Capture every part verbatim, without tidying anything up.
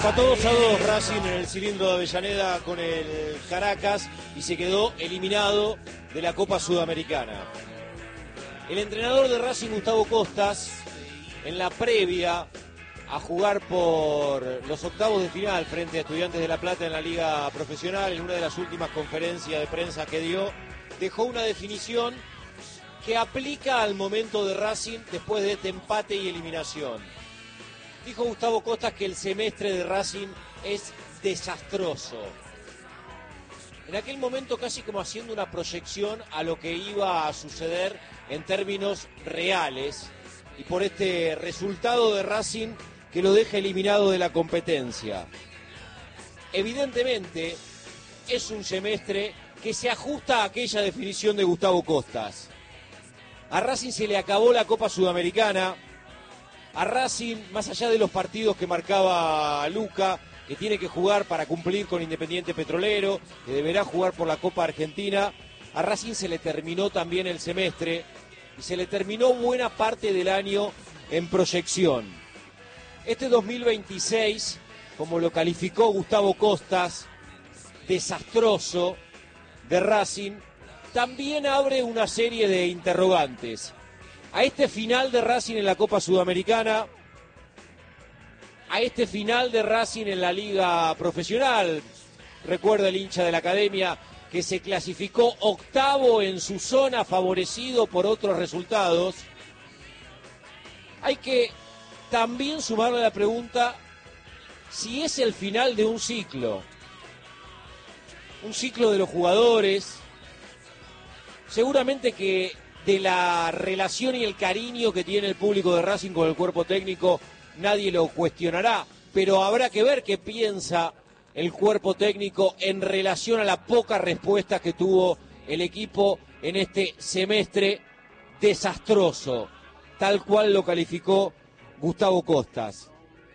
Empató dos a dos Racing en el cilindro de Avellaneda con el Caracas y se quedó eliminado de la Copa Sudamericana. El entrenador de Racing, Gustavo Costas, en la previa a jugar por los octavos de final frente a Estudiantes de La Plata en la Liga Profesional, en una de las últimas conferencias de prensa que dio, dejó una definición que aplica al momento de Racing después de este empate y eliminación. Dijo Gustavo Costas que el semestre de Racing es desastroso. En aquel momento casi como haciendo una proyección a lo que iba a suceder en términos reales y por este resultado de Racing que lo deja eliminado de la competencia. Evidentemente es un semestre que se ajusta a aquella definición de Gustavo Costas. A Racing se le acabó la Copa Sudamericana. A Racing, más allá de los partidos que marcaba Luca, que tiene que jugar para cumplir con Independiente Petrolero, que deberá jugar por la Copa Argentina, a Racing se le terminó también el semestre y se le terminó buena parte del año en proyección. Este dos mil veintiséis, como lo calificó Gustavo Costas, desastroso de Racing, también abre una serie de interrogantes. A este final de Racing en la Copa Sudamericana, a este final de Racing en la Liga Profesional, recuerda el hincha de la Academia que se clasificó octavo en su zona, favorecido por otros resultados. Hay que también sumarle la pregunta si es el final de un ciclo, un ciclo de los jugadores, seguramente que de la relación y el cariño que tiene el público de Racing con el cuerpo técnico, nadie lo cuestionará, pero habrá que ver qué piensa el cuerpo técnico en relación a la poca respuesta que tuvo el equipo en este semestre desastroso, tal cual lo calificó Gustavo Costas.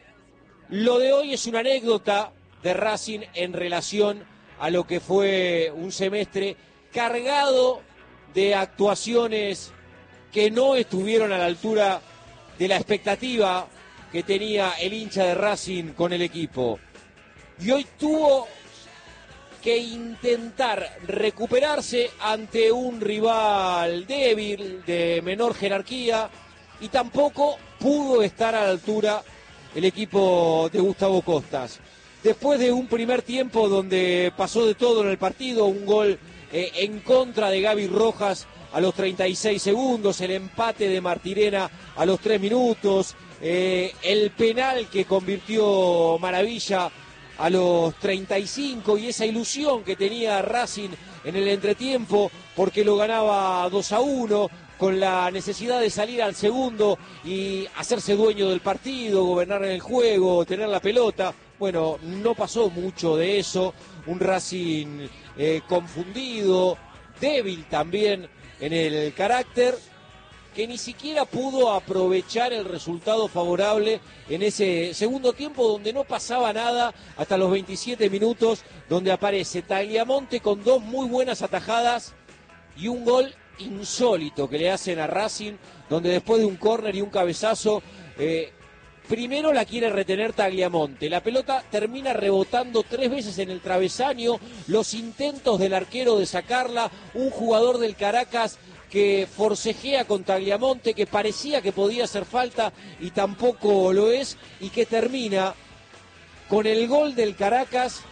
Lo de hoy es una anécdota de Racing en relación a lo que fue un semestre cargado de actuaciones que no estuvieron a la altura de la expectativa que tenía el hincha de Racing con el equipo. Y hoy tuvo que intentar recuperarse ante un rival débil, de menor jerarquía, y tampoco pudo estar a la altura el equipo de Gustavo Costas. Después de un primer tiempo donde pasó de todo en el partido, un gol Eh, en contra de Gaby Rojas a los treinta y seis segundos, el empate de Martirena a los tres minutos, eh, el penal que convirtió Maravilla a los treinta y cinco y esa ilusión que tenía Racing en el entretiempo porque lo ganaba dos a uno, con la necesidad de salir al segundo y hacerse dueño del partido, gobernar en el juego, tener la pelota. Bueno, no pasó mucho de eso, un Racing eh, confundido, débil también en el carácter, que ni siquiera pudo aprovechar el resultado favorable en ese segundo tiempo donde no pasaba nada hasta los veintisiete minutos, donde aparece Tagliamonte con dos muy buenas atajadas y un gol insólito que le hacen a Racing, donde después de un córner y un cabezazo, eh, primero la quiere retener Tagliamonte, la pelota termina rebotando tres veces en el travesaño, los intentos del arquero de sacarla, un jugador del Caracas que forcejea con Tagliamonte, que parecía que podía hacer falta y tampoco lo es, y que termina con el gol del Caracas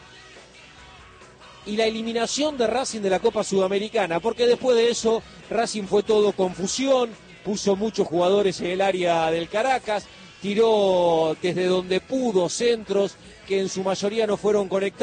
y la eliminación de Racing de la Copa Sudamericana, porque después de eso Racing fue todo confusión, puso muchos jugadores en el área del Caracas, tiró desde donde pudo centros que en su mayoría no fueron conectados.